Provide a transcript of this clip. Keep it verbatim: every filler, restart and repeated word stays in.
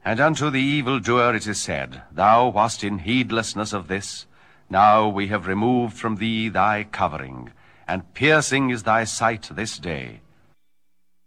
And unto the evildoer it is said, Thou wast in heedlessness of this, now we have removed from thee thy covering, and piercing is thy sight this day.